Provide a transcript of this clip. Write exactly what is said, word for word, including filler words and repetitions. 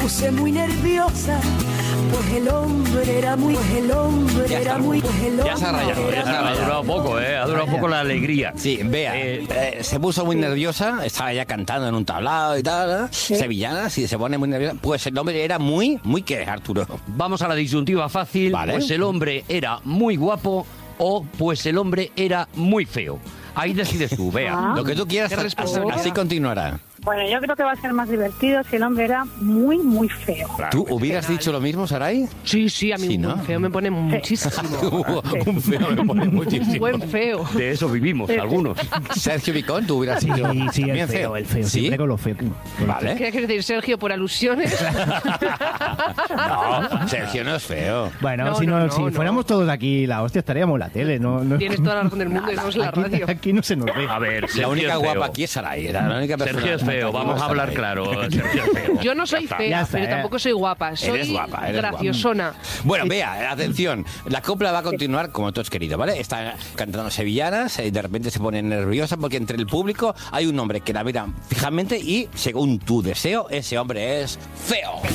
puse muy nerviosa, pues el hombre era muy, pues el hombre Ya era está. muy, pues el hombre Ya se ha rayado, ya se ha Ha rayado. durado poco, ¿eh? Ha durado poco la alegría. Sí, vea, Eh, eh, se puso muy nerviosa, estaba ya cantando en un tablado y tal, ¿eh? Sevillana, si se pone muy nerviosa, pues el hombre era muy, muy ¿qué, Arturo? Vamos a la disyuntiva fácil. Vale. Pues el hombre era muy guapo o pues el hombre era muy feo. Ahí decides tú, vea. Lo que tú quieras, ¿Qué así, respuesta? así continuará. Bueno, yo creo que va a ser más divertido si el hombre era muy, muy feo. ¿Tú hubieras dicho lo mismo, Saray? Sí, sí, a mí Sí, un ¿no? buen feo me pone muchísimo. Un feo me pone Un muchísimo. buen feo. De eso vivimos, algunos. Sergio Vicón, tú hubieras Sí, dicho sí, el bien feo, el feo. ¿Sí? Siempre con lo feo. Vale. ¿Qué quieres decir, Sergio, por alusiones? No, Sergio no es feo. Bueno, No, si, no, no, no, si no. fuéramos todos aquí, la hostia, estaríamos en la tele. No, no. Tienes toda la razón del mundo y estamos en la aquí, radio. aquí no se nos ve. A ver, Sergio La única es feo. guapa aquí es Saray. Era la única persona Sergio es feo, guapa vamos a es hablar Saray. claro. Sergio es feo. Yo no soy Ya está. fea, Ya está, pero eh. tampoco soy guapa. Soy Eres guapa, eres guapa. graciosona. Bueno, vea, atención, la copla va a continuar como tú has querido, ¿vale? Está cantando sevillanas y de repente se pone nerviosa porque entre el público hay un hombre que la mira fijamente y, según tu deseo, ese hombre es feo.